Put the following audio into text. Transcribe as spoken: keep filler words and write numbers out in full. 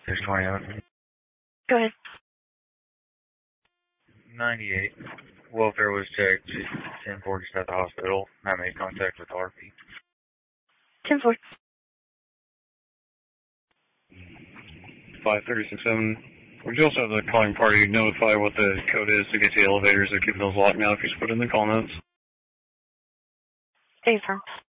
six twenty-eight. Go ahead. ninety-eight. Welfare was checked. ten forty at the hospital. I made contact with R P. ten four. five thirty six seven. Would you also have the calling party notify what the code is to get to the elevators? They're keeping those locked now if you just put in the call notes. Affirm.